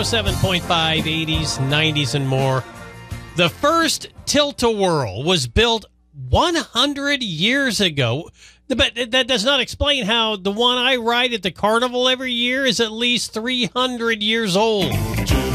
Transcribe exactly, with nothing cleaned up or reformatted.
oh seven point five, eighties, nineties, and more. The first tilt-a-whirl was built one hundred years ago. But that does not explain how the one I ride at the carnival every year is at least three hundred years old.